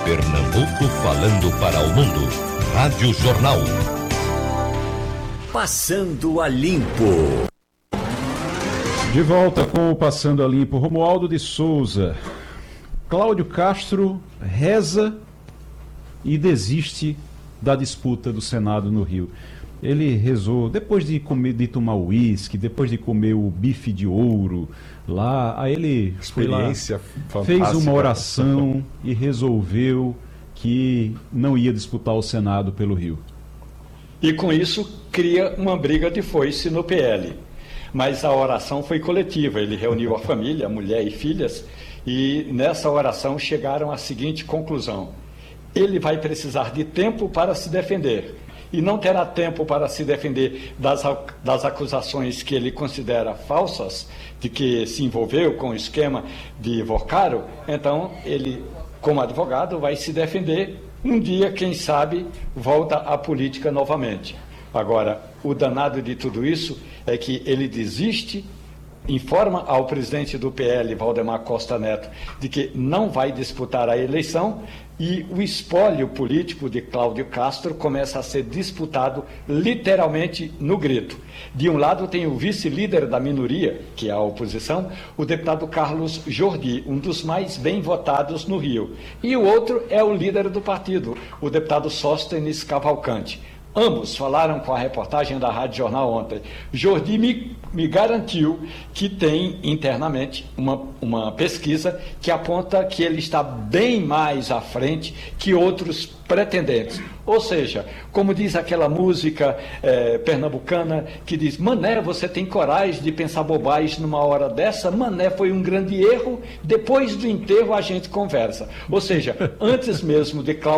Pernambuco falando para o mundo. Rádio Jornal. Passando a Limpo. De volta com o Passando a Limpo. Romualdo de Souza. Cláudio Castro reza e desiste da disputa do Senado no Rio. Ele rezou depois de tomar uísque, depois de comer o bife de ouro lá, aí ele experiência fez uma oração e resolveu que não ia disputar o Senado pelo Rio. E com isso cria uma briga de foice no PL. Mas a oração foi coletiva, ele reuniu a família, mulher e filhas, e nessa oração chegaram à seguinte conclusão: ele vai precisar de tempo para se defender. E não terá tempo para se defender das acusações que ele considera falsas, de que se envolveu com o esquema de Vocaro. Então, ele, como advogado, vai se defender. Um dia, quem sabe, volta à política novamente. Agora, o danado de tudo isso é que ele desiste, informa ao presidente do PL, Valdemar Costa Neto, de que não vai disputar a eleição, e o espólio político de Cláudio Castro começa a ser disputado literalmente no grito. De um lado tem o vice-líder da minoria, que é a oposição, o deputado Carlos Jordi, um dos mais bem votados no Rio. E o outro é o líder do partido, o deputado Sóstenes Cavalcante. Ambos falaram com a reportagem da Rádio Jornal ontem. Jordi me garantiu que tem internamente uma pesquisa que aponta que ele está bem mais à frente que outros pretendentes. Ou seja, como diz aquela música pernambucana que diz: Mané, você tem coragem de pensar bobagem numa hora dessa? Mané, foi um grande erro, depois do enterro a gente conversa. Ou seja, antes mesmo de Cláudio